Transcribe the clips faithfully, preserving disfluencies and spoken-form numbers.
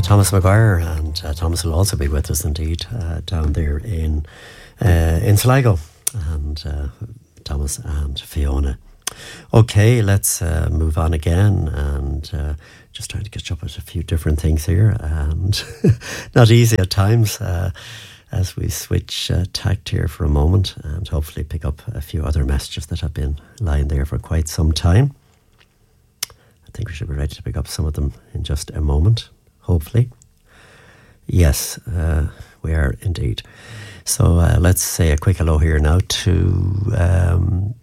Thomas Maguire, and uh, Thomas will also be with us indeed uh, down there in uh, in Sligo, and uh, Thomas and Fiona. Okay, let's uh, move on again, and uh, just trying to catch up with a few different things here, and not easy at times uh, as we switch uh, tact here for a moment, and hopefully pick up a few other messages that have been lying there for quite some time. I think we should be ready to pick up some of them in just a moment, hopefully. Yes, uh, we are indeed. So uh, let's say a quick hello here now to um,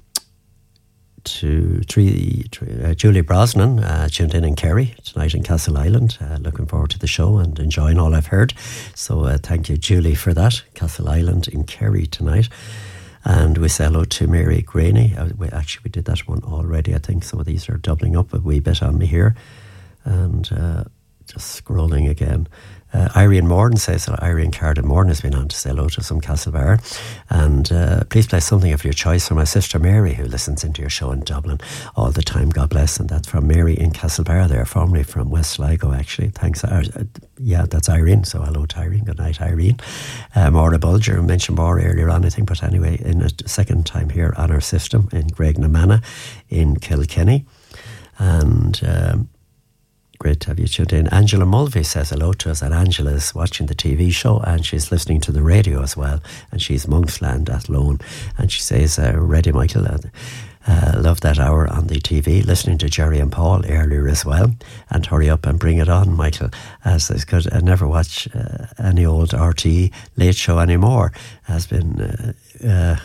to three, three, uh, Julie Brosnan, uh, tuned in in Kerry tonight in Castle Island. Uh, looking forward to the show and enjoying all I've heard. So uh, thank you, Julie, for that. Castle Island in Kerry tonight. And we say hello to Mary Graney. Uh, we, actually, we did that one already. I think some of these are doubling up a wee bit on me here. And uh, just scrolling again. Uh, Irene Morden says that Irene Carden Morden has been on to say hello to some Castlebar. And uh, please play something of your choice for my sister Mary, who listens into your show in Dublin all the time. God bless. And that's from Mary in Castlebar there, formerly from West Sligo, actually. Thanks. Uh, yeah, that's Irene. So hello to Irene. Good night, Irene. Uh, Maura Bulger mentioned more earlier on, I think. But anyway, in a second time here on our system in Graignamanagh in Kilkenny. And... Um, Great to have you tuned in. Angela Mulvey says hello to us, and Angela is watching the T V show and she's listening to the radio as well, and she's Monksland at Lone, and she says, uh, ready Michael, uh, uh, love that hour on the T V, listening to Jerry and Paul earlier as well, and hurry up and bring it on, Michael, as I could uh, never watch uh, any old R T E late show anymore, has been uh, uh,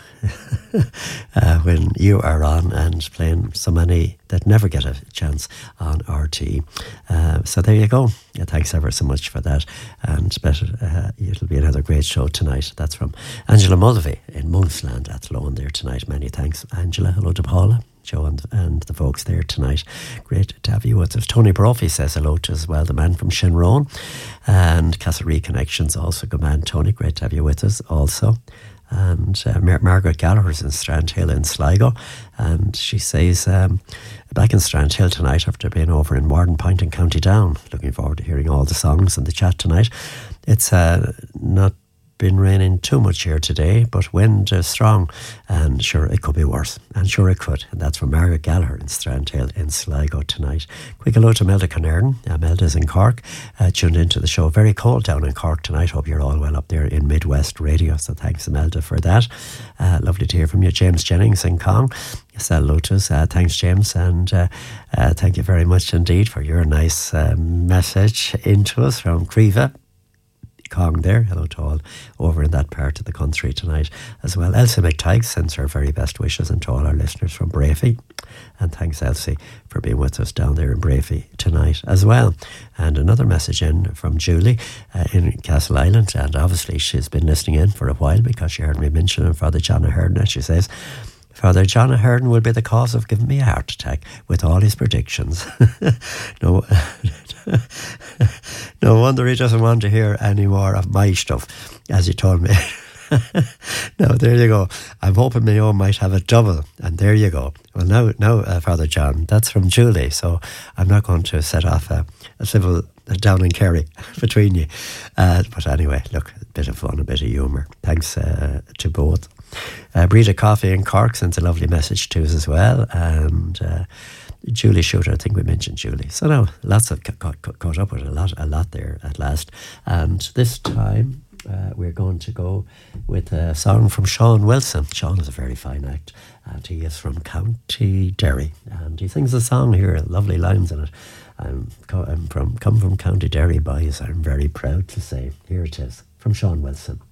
uh, when you are on and playing so many that never get a chance on R T E. Uh, so there you go. Yeah, thanks ever so much for that. And better, uh, it'll be another great show tonight. That's from Angela Mulvey in Monksland at Lone there tonight. Many thanks, Angela. Hello to Paula, Joe and, and the folks there tonight. Great to have you with us. Tony Brophy says hello to us as well, the man from Shinrone. And Castlereagh Connections also. Good man, Tony. Great to have you with us also. And uh, Mar- Margaret Gallagher's in Strandhill in Sligo, and she says um, back in Strandhill tonight after being over in Wardenpoint in County Down. Looking forward to hearing all the songs and the chat tonight. It's uh, not been raining too much here today, but wind is strong, and sure it could be worse, and sure it could. And that's from Margaret Gallagher in Strandhill in Sligo tonight. Quick hello to Melda Connerton. Uh, Melda's in Cork, uh, tuned into the show. Very cold down in Cork tonight. Hope you're all well up there in Midwest Radio, so thanks Melda for that. Uh, lovely to hear from you. James Jennings in Cong. Yes, hello to us. Uh, thanks James, and uh, uh, thank you very much indeed for your nice uh, message into us from Creva Cong there. Hello to all over in that part of the country tonight as well. Elsie McTighe sends her very best wishes, and to all our listeners from Brafey. And thanks Elsie for being with us down there in Brafey tonight as well. And another message in from Julie uh, in Castle Island, and obviously she's been listening in for a while because she heard me mention Father John Ahern, and she says, Father John Ahern will be the cause of giving me a heart attack with all his predictions. no, no wonder he doesn't want to hear any more of my stuff, as he told me. No, there you go. I'm hoping Mayo might have a double, and there you go. Well, now, now, uh, Father John, that's from Julie, so I'm not going to set off a, a civil down in Kerry between you. Uh, but anyway, look, a bit of fun, a bit of humour. Thanks uh, to both. Uh, Breda Coffee in Cork sends a lovely message to us as well, and uh, Julie Shooter, I think we mentioned Julie. So now lots of caught, caught, caught up with a lot, a lot there at last. And this time uh, we're going to go with a song from Sean Wilson. Sean is a very fine act, and he is from County Derry, and he sings a song here, lovely lines in it. I'm, I'm from come from County Derry, boys. I'm very proud to say. Here it is from Sean Wilson.